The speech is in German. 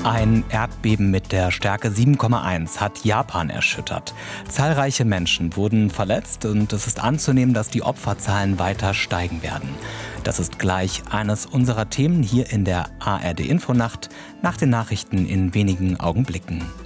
Ein Erdbeben mit der Stärke 7,1 hat Japan erschüttert. Zahlreiche Menschen wurden verletzt und es ist anzunehmen, dass die Opferzahlen weiter steigen werden. Das ist gleich eines unserer Themen hier in der ARD Infonacht nach den Nachrichten in wenigen Augenblicken.